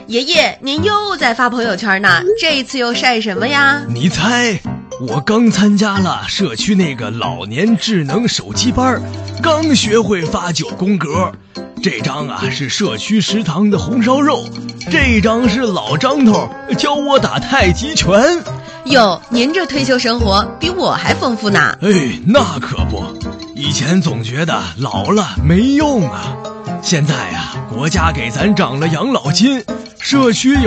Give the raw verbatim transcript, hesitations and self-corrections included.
爷爷，您又在发朋友圈呢，这一次又晒什么呀？ 你猜，我刚参加了社区那个老年智能手机班，刚学会发九宫格。这张啊是社区食堂的红烧肉，这张是老张头教我打太极拳。 哟，您这退休生活比我还丰富呢。 哎，那可不，以前总觉得老了没用啊，现在啊，国家给咱涨了养老金，社区有